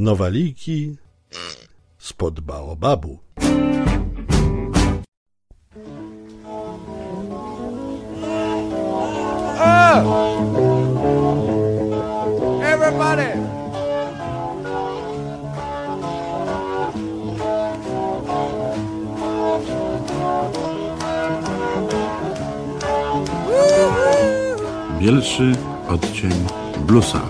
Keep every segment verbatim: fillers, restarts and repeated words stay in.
Nowaliki spod baobabu. Oh! Everybody! Bielszy odcień bluesa.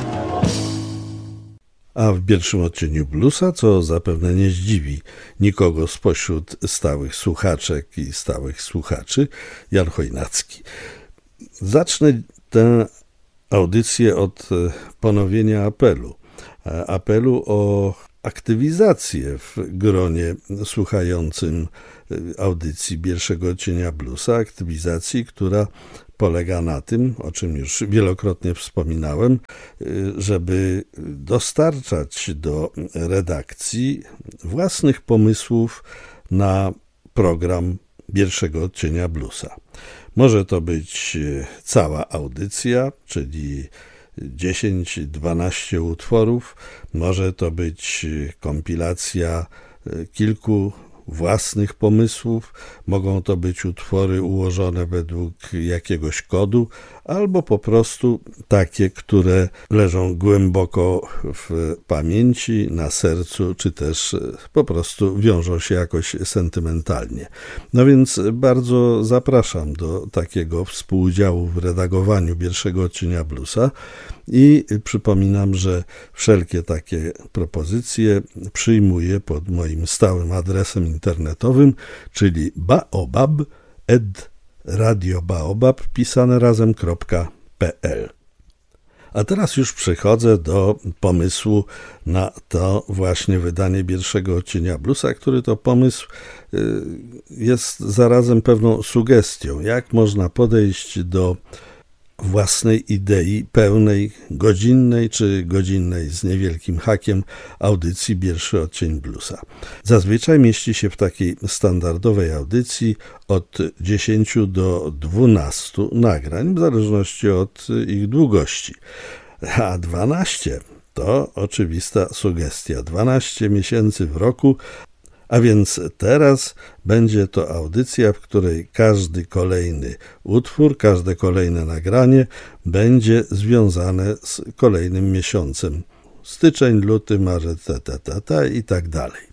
A w pierwszym odcieniu bluesa, co zapewne nie zdziwi nikogo spośród stałych słuchaczek i stałych słuchaczy, Jan Chojnacki. Zacznę tę audycję od ponowienia apelu. Apelu o aktywizację w gronie słuchającym audycji pierwszego odcienia bluesa. Aktywizacji, która polega na tym, o czym już wielokrotnie wspominałem, żeby dostarczać do redakcji własnych pomysłów na program pierwszego odcienia bluesa. Może to być cała audycja, czyli dziesięć dwanaście utworów, może to być kompilacja kilku własnych pomysłów, mogą to być utwory ułożone według jakiegoś kodu, albo po prostu takie, które leżą głęboko w pamięci, na sercu, czy też po prostu wiążą się jakoś sentymentalnie. No więc bardzo zapraszam do takiego współudziału w redagowaniu pierwszego odcienia bluesa i przypominam, że wszelkie takie propozycje przyjmuję pod moim stałym adresem internetowym, czyli baobab kropka radiobaobab pisane razem kropka pe el. A teraz już przechodzę do pomysłu na to właśnie wydanie pierwszego odcienia bluesa, który to pomysł jest zarazem pewną sugestią, jak można podejść do własnej idei pełnej, godzinnej czy godzinnej z niewielkim hakiem audycji pierwszy odcień bluesa. Zazwyczaj mieści się w takiej standardowej audycji od dziesięciu do dwunastu nagrań, w zależności od ich długości. A dwanaście to oczywista sugestia. dwanaście miesięcy w roku. A więc teraz będzie to audycja, w której każdy kolejny utwór, każde kolejne nagranie będzie związane z kolejnym miesiącem. Styczeń, luty, marzec, ta, ta, ta, ta i tak dalej.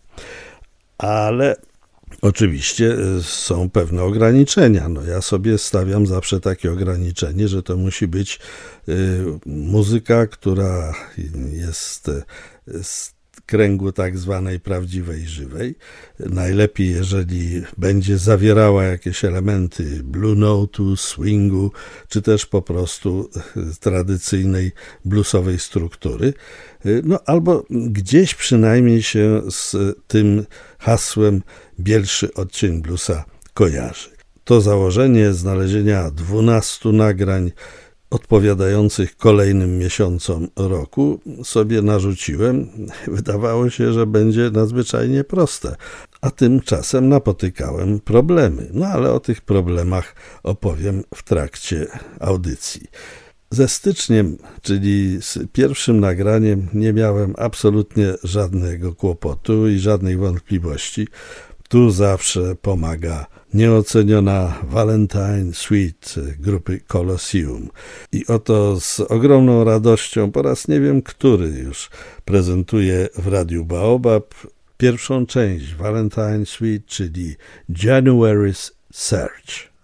Ale oczywiście są pewne ograniczenia. No ja sobie stawiam zawsze takie ograniczenie, że to musi być y, muzyka, która jest z kręgu tak zwanej prawdziwej, żywej. Najlepiej, jeżeli będzie zawierała jakieś elementy blue note'u, swingu, czy też po prostu tradycyjnej bluesowej struktury. No albo gdzieś przynajmniej się z tym hasłem pierwszy odcień bluesa kojarzy. To założenie znalezienia dwunastu nagrań odpowiadających kolejnym miesiącom roku sobie narzuciłem. Wydawało się, że będzie nadzwyczajnie proste, a tymczasem napotykałem problemy. No ale o tych problemach opowiem w trakcie audycji. Ze styczniem, czyli z pierwszym nagraniem, nie miałem absolutnie żadnego kłopotu i żadnej wątpliwości. Tu zawsze pomaga nieoceniona Valentine Suite grupy Colosseum. I oto z ogromną radością po raz nie wiem który już prezentuję w Radiu Baobab pierwszą część Valentine Suite, czyli January's Search.